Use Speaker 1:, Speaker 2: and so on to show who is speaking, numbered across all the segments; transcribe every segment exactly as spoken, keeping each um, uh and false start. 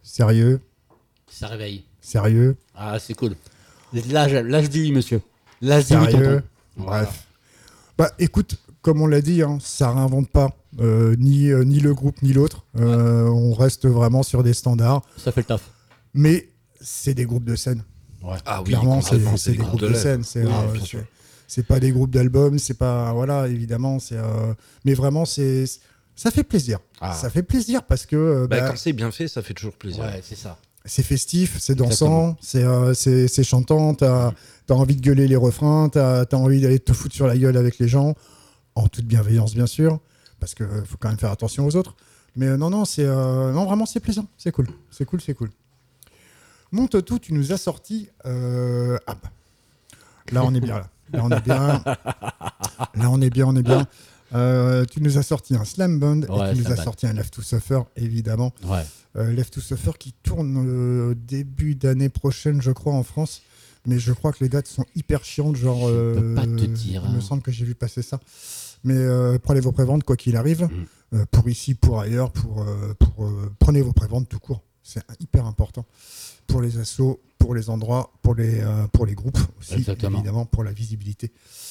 Speaker 1: Sérieux?
Speaker 2: Ça réveille.
Speaker 1: Sérieux?
Speaker 2: Ah, c'est cool. Là, je, là, je dis oui, monsieur. Là, je dis oui,
Speaker 1: Sérieux?
Speaker 2: tonton. Voilà.
Speaker 1: Bref. Bah écoute, comme on l'a dit, hein, ça réinvente pas euh, ni, euh, ni le groupe ni l'autre. Euh, on reste vraiment sur des standards.
Speaker 2: Ça fait le taf.
Speaker 1: Mais c'est des groupes de scène.
Speaker 2: Ouais.
Speaker 3: Ah oui,
Speaker 1: Clairement, c'est
Speaker 3: complètement,
Speaker 1: c'est des groupes de
Speaker 3: live.
Speaker 1: scène. C'est
Speaker 3: Oui,
Speaker 1: euh,
Speaker 3: bien
Speaker 1: c'est-
Speaker 3: sûr.
Speaker 1: c'est pas des groupes d'albums. C'est pas voilà, évidemment. C'est euh, mais vraiment, c'est ça fait plaisir.
Speaker 3: Ah.
Speaker 1: Ça fait plaisir parce que euh,
Speaker 3: Bah,
Speaker 1: bah,
Speaker 3: quand c'est bien fait, ça fait toujours plaisir.
Speaker 2: Ouais, c'est ça.
Speaker 1: c'est festif, c'est
Speaker 2: Exactement.
Speaker 1: dansant, c'est euh, c'est c'est chantant. T'as as envie de gueuler les refrains. T'as as envie d'aller te foutre sur la gueule avec les gens, en toute bienveillance bien sûr, parce que faut quand même faire attention aux autres. Mais euh, non non, c'est euh, non vraiment c'est plaisant, c'est cool, c'est cool, c'est cool. Mon Totou, tu nous as sorti. Euh... Ah bah. Là, on est bien. Là, là on est bien. Là, on est bien, on est bien. Euh, tu nous as sorti un Slam Band
Speaker 2: Ouais,
Speaker 1: et tu nous
Speaker 2: Slam
Speaker 1: as
Speaker 2: Band.
Speaker 1: sorti un Left to Suffer, évidemment.
Speaker 2: Ouais.
Speaker 1: Euh, Left to Suffer qui tourne euh, début d'année prochaine, je crois, en France. Mais je crois que les dates sont hyper chiantes. Genre,
Speaker 2: Je peux
Speaker 1: euh,
Speaker 2: pas te dire,
Speaker 1: Il me
Speaker 2: hein.
Speaker 1: semble que j'ai vu passer ça. Mais euh, prenez vos préventes, quoi qu'il arrive.
Speaker 2: Mm.
Speaker 1: Euh, pour ici, pour ailleurs, pour, euh, pour euh, prenez vos préventes tout court. C'est hyper important pour les assos, pour les endroits, pour les, euh, pour les groupes aussi,
Speaker 2: Exactement.
Speaker 1: évidemment, pour la visibilité.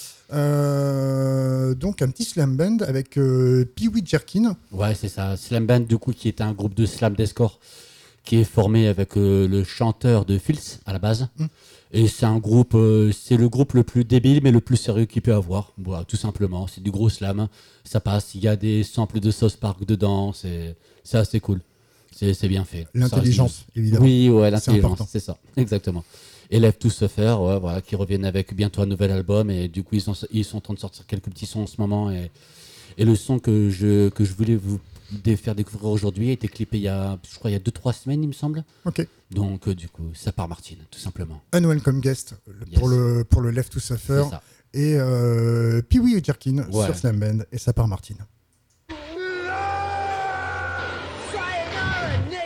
Speaker 1: Euh, donc un petit slam band avec euh, Pee Wee Jerkin.
Speaker 2: Ouais, c'est ça. Slam Band, du coup, qui est un groupe de slam deathcore qui est formé avec euh, le chanteur de Filth à la base.
Speaker 1: Mm.
Speaker 2: Et c'est un groupe, euh, c'est le groupe le plus débile mais le plus sérieux qu'il peut avoir. Voilà, tout simplement. C'est du gros slam. Ça passe. Il y a des samples de South Park dedans. C'est, c'est assez cool. C'est, c'est bien fait.
Speaker 1: L'intelligence,
Speaker 2: Ça,
Speaker 1: évidemment.
Speaker 2: oui, ouais,
Speaker 1: C'est
Speaker 2: l'intelligence,
Speaker 1: important.
Speaker 2: c'est ça. Exactement. Et Left to Suffer, ouais, voilà, qui reviennent avec bientôt un nouvel album. Et du coup, ils sont, ils sont en train de sortir quelques petits sons en ce moment. Et, et le son que je, que je voulais vous dé- faire découvrir aujourd'hui a été clippé il y a, je crois, il y a deux trois semaines, il me semble.
Speaker 1: Ok.
Speaker 2: Donc, euh, du coup, ça part Martine, tout simplement.
Speaker 1: Unwelcome guest le-
Speaker 2: Yes.
Speaker 1: pour, le, pour le Left to Suffer.
Speaker 2: C'est ça.
Speaker 1: Et euh, Pee Wee Jerkin
Speaker 2: Ouais.
Speaker 1: sur Slam Band. Et ça part Martine.